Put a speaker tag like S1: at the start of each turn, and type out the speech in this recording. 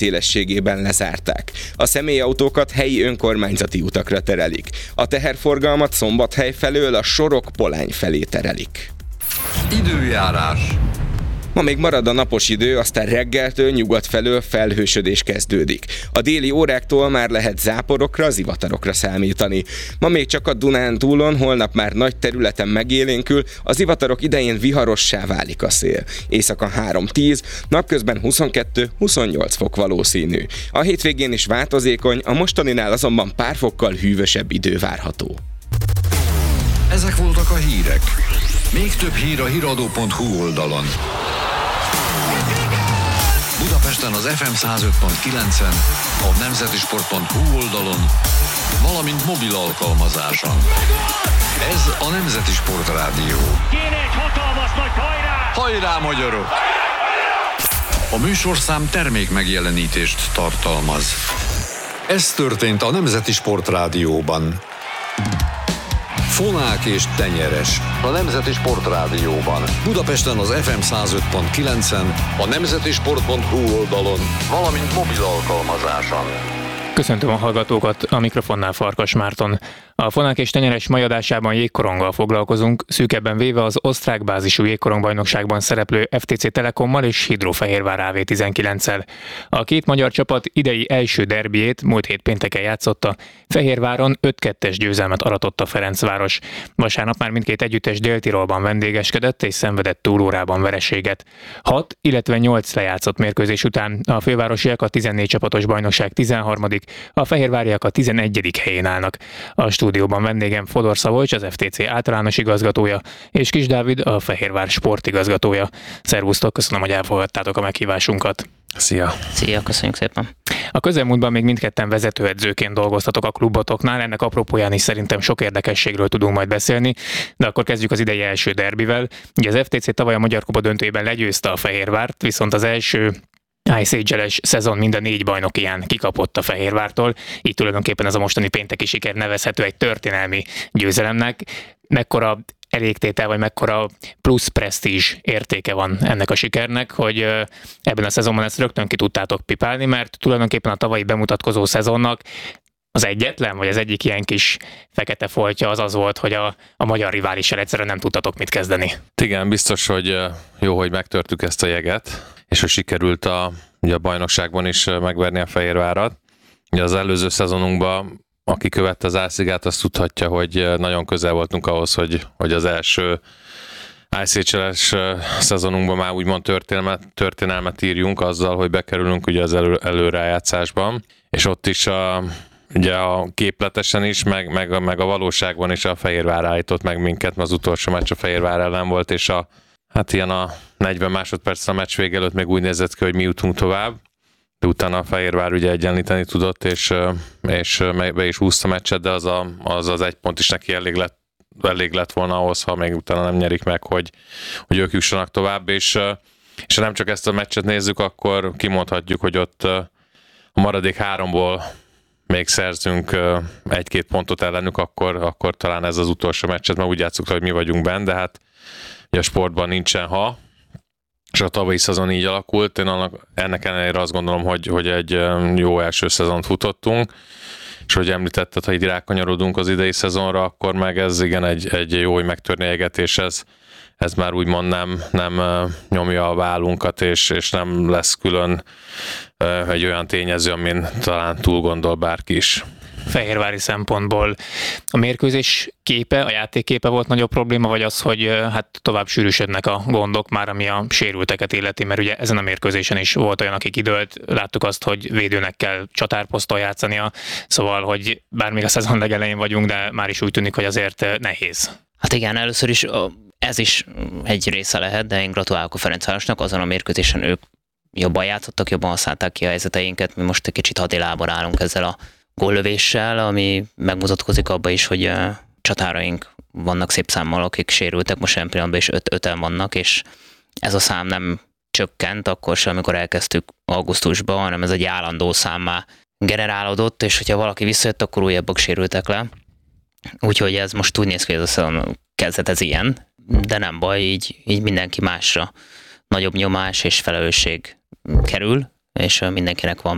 S1: szélességében lezárták. A személyautókat helyi önkormányzati utakra terelik. A teherforgalmat Szombathely felől a Sorok-Polány felé terelik.
S2: Időjárás.
S1: Ma még marad a napos idő, aztán reggeltől nyugat felől felhősödés kezdődik. A déli óráktól már lehet záporokra, zivatarokra számítani. Ma még csak a Dunántúlon, holnap már nagy területen megélénkül, a zivatarok idején viharossá válik a szél. Éjszaka 3-10, napközben 22-28 fok valószínű. A hétvégén is változékony, a mostaninál azonban pár fokkal hűvösebb idő várható.
S2: Ezek voltak a hírek. Még több hír a hiradó.hu oldalon. Budapesten az FM 105.9-en, a nemzetisport.hu oldalon, valamint mobil alkalmazáson. Ez a Nemzeti Sport Rádió.
S3: Kéne egy hatalmas nagy hajrá!
S2: Hajrá, magyarok! A műsorszám termék megjelenítést tartalmaz. Ez történt a Nemzeti Sport Rádióban. Fonák és tenyeres. A Nemzeti Sport Rádióban. Budapesten az FM 105.9-en, a nemzetisport.hu oldalon, valamint mobil alkalmazáson.
S4: Köszöntöm a hallgatókat, a mikrofonnál Farkas Márton. A Fonák és tenyeres mai adásában jégkoronggal foglalkozunk, szűkebben véve az osztrák bázisú jégkorongbajnokságban szereplő FTC Telekommal és Hidrofehérvár AV19-el. A két magyar csapat idei első derbiét múlt hét pénteken játszotta, Fehérváron 5-2-es győzelmet aratott a Ferencváros. Vasárnap már mindkét együttes Dél-Tirolban vendégeskedett és szenvedett túlórában vereséget. 6, illetve 8 lejátszott mérkőzés után a fővárosiak a 14 csapatos bajnokság 13., a fehérváriak a 11. helyén állnak. A stúdióban vendégem Fodor Szabolcs, az FTC általános igazgatója, és Kis Dávid, a Fehérvár sportigazgatója. Szervusztok, köszönöm, hogy elfogadtátok a meghívásunkat.
S5: Szia!
S6: Szia, köszönjük szépen!
S4: A közelmúltban még mindketten vezetőedzőként dolgoztatok a klubotoknál, ennek apropóján is szerintem sok érdekességről tudunk majd beszélni, de akkor kezdjük az idei első derbivel. Ugye az FTC tavaly a Magyar Kupa döntőjében legyőzte a Fehérvárt, viszont az első ICHL-es szezon minden 4 bajnokiján kikapott a Fehérvártól, így tulajdonképpen ez a mostani pénteki siker nevezhető egy történelmi győzelemnek. Mekkora elégtétel, vagy mekkora plusz presztízs értéke van ennek a sikernek, hogy ebben a szezonban ezt rögtön ki tudtátok pipálni, mert tulajdonképpen a tavalyi bemutatkozó szezonnak az egyetlen, vagy az egyik ilyen kis fekete foltja az volt, hogy a magyar riválissal egyszerűen nem tudtatok mit kezdeni.
S5: Igen, biztos, hogy jó, hogy megtörtük ezt a jeget, és hogy sikerült ugye a bajnokságban is megverni a Fehérvárat. Ugye az előző szezonunkban, aki követte az Álszigát, azt tudhatja, hogy nagyon közel voltunk ahhoz, hogy az első ICHL-es szezonunkban már úgymond történelmet írjunk azzal, hogy bekerülünk ugye az előrájátszásban, és ott is ugye a képletesen is, meg a valóságban is a Fehérvár állított meg minket, mert az utolsó meccs a Fehérvár ellen volt, és ilyen a 40 másodperc a meccs vége előtt még úgy nézett ki, hogy mi jutunk tovább, de utána a Fehérvár ugye egyenlíteni tudott, és be is húzta a meccset, de az egy pont is neki elég lett volna ahhoz, ha még utána nem nyerik meg, hogy ők jussanak tovább, és ha nem csak ezt a meccset nézzük, akkor kimondhatjuk, hogy ott a maradék 3-ból még szerzünk 1-2 pontot ellenük, akkor talán ez az utolsó meccset, mert úgy játsszuk, hogy mi vagyunk benne, de hát ugye a sportban nincsen ha, és a tavalyi szezon így alakult. Én ennek ellenére azt gondolom, hogy egy jó első szezont futottunk, és hogy említetted, ha így rákanyarodunk az idei szezonra, akkor meg ez igen egy jó, hogy megtörni a jeget, és ez már úgymond nem nyomja a vállunkat, és nem lesz külön egy olyan tényező, amin talán túl gondol bárki is.
S4: Fehérvári szempontból a mérkőzés képe, a játékképe volt nagyobb probléma, vagy az, hogy hát tovább sűrűsödnek a gondok már, ami a sérülteket illeti, mert ugye ezen a mérkőzésen is volt olyan, aki kidőlt, láttuk azt, hogy védőnek kell csatárposzton játszania, szóval, hogy bár még a szezon legelején vagyunk, de már is úgy tűnik, hogy azért nehéz.
S6: Hát igen, először is ez is egy része lehet, de én gratulálok a Ferencvárosnak, azon a mérkőzésen ők jobban játszottak, jobban használták ki a helyzeteinket, mi most egy kicsit hadilában állunk ezzel a góllövéssel, ami megmutatkozik abba is, hogy csatáraink vannak szép számmal, akik sérültek, most ilyen pillanatban is 5-en vannak, és ez a szám nem csökkent akkor sem, amikor elkezdtük augusztusban, hanem ez egy állandó számmá generálódott, és hogyha valaki visszajött, akkor újabbak sérültek le. Úgyhogy ez most úgy néz ki, hogy ez a szezon kezdet ez ilyen, de nem baj, így mindenki másra nagyobb nyomás és felelősség kerül, és mindenkinek van